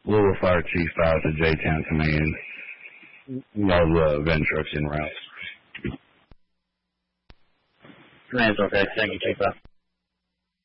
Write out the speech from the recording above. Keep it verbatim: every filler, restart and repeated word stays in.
Louisville Fire Chief five to J-Town Command. All the vent trucks en route. Command's okay. Thank you, Chief five.